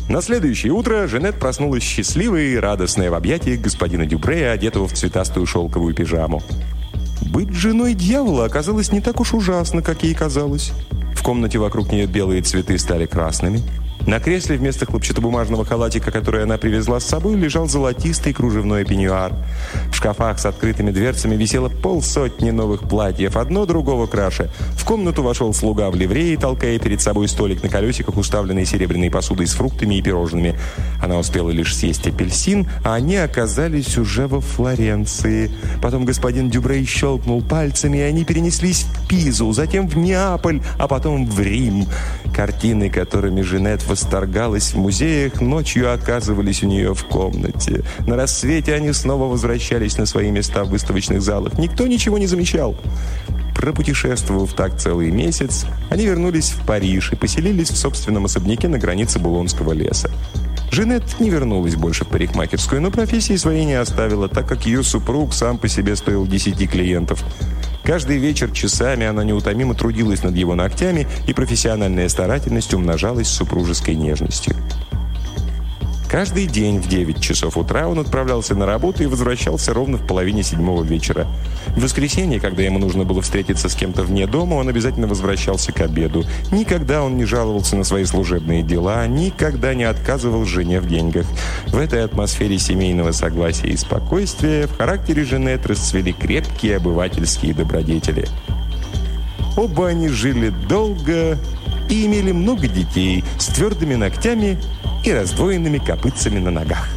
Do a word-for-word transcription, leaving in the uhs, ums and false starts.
На следующее утро Жанет проснулась счастливой и радостная в объятиях господина Дюпре, одетого в цветастую шелковую пижаму. Быть женой дьявола оказалось не так уж ужасно, как ей казалось. В комнате вокруг нее белые цветы стали красными. На кресле вместо хлопчатобумажного халатика, который она привезла с собой, лежал золотистый кружевной пеньюар. В шкафах с открытыми дверцами висело полсотни новых платьев, одно другого краше. В комнату вошел слуга в ливрее, толкая перед собой столик на колесиках, уставленный серебряной посудой с фруктами и пирожными. Она успела лишь съесть апельсин, а они оказались уже во Флоренции. Потом господин Дюбре щелкнул пальцами, и они перенеслись в Пизу, затем в Неаполь, а потом в Рим. Картины, которыми Жанет восторгалась в музеях, ночью оказывались у нее в комнате. На рассвете они снова возвращались на свои места в выставочных залах. Никто ничего не замечал. Пропутешествовав так целый месяц, они вернулись в Париж и поселились в собственном особняке на границе Булонского леса. Жанет не вернулась больше в парикмахерскую, но профессии своей не оставила, так как ее супруг сам по себе стоил десяти клиентов. Каждый вечер часами она неутомимо трудилась над его ногтями, и профессиональная старательность умножалась с супружеской нежностью. Каждый день в девять часов утра он отправлялся на работу и возвращался ровно в половине седьмого вечера. В воскресенье, когда ему нужно было встретиться с кем-то вне дома, он обязательно возвращался к обеду. Никогда он не жаловался на свои служебные дела, никогда не отказывал жене в деньгах. В этой атмосфере семейного согласия и спокойствия в характере Жанет расцвели крепкие обывательские добродетели. Оба они жили долго и имели много детей с твердыми ногтями и раздвоенными копытцами на ногах.